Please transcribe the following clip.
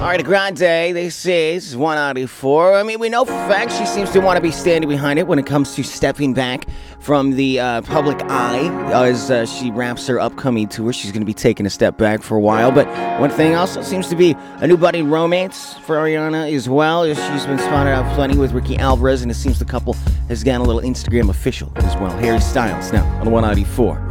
Ariana Grande, they say, is 194. I mean, we know for a fact she seems to want to be standing behind it when it comes to stepping back from the public eye as she wraps her upcoming tour. She's going to be taking a step back for a while. But one thing also seems to be a new budding romance for Ariana as well. She's been spotted out plenty with Ricky Alvarez, and it seems the couple has gotten a little Instagram official as well. Harry Styles now on 194.